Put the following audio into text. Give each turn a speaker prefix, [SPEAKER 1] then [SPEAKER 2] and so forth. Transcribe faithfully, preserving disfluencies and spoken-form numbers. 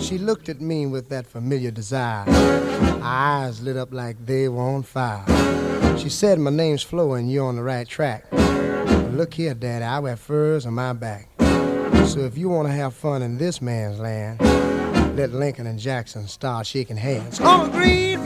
[SPEAKER 1] She looked at me with that familiar desire. Her eyes lit up like they were on fire. She said, my name's Flo and you're on the right track. Well, look here, Daddy, I wear furs on my back. So if you want to have fun in this man's land, let Lincoln and Jackson start shaking hands. On the green